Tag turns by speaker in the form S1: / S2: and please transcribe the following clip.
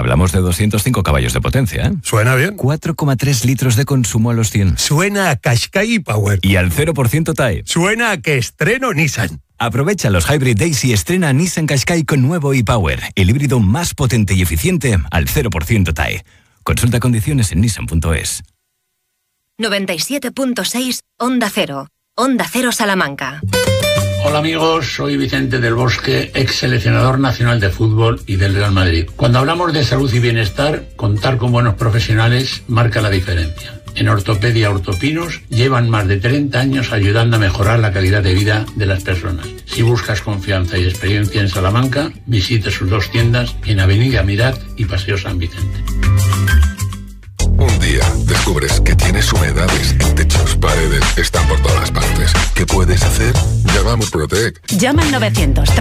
S1: Hablamos de 205 caballos de potencia, ¿eh?
S2: Suena bien.
S1: 4,3 litros de consumo a los 100.
S2: Suena a Qashqai Power.
S1: Y al 0% TAE.
S2: Suena a que estreno Nissan.
S1: Aprovecha los Hybrid Days y estrena Nissan Qashqai con nuevo e-Power, el híbrido más potente y eficiente al 0% TAE. Consulta condiciones en nissan.es.
S3: 97.6 Onda Cero. Onda Cero Salamanca.
S4: Hola amigos, soy Vicente del Bosque, ex seleccionador nacional de fútbol y del Real Madrid. Cuando hablamos de salud y bienestar, contar con buenos profesionales marca la diferencia. En Ortopedia Ortopinos llevan más de 30 años ayudando a mejorar la calidad de vida de las personas. Si buscas confianza y experiencia en Salamanca, visite sus 2 tiendas en Avenida Mirat y Paseo San Vicente.
S5: Un día descubres que tienes humedades en techos, paredes, están por todas partes. ¿Qué puedes hacer? Llama a Murprotec.
S3: Llama al 900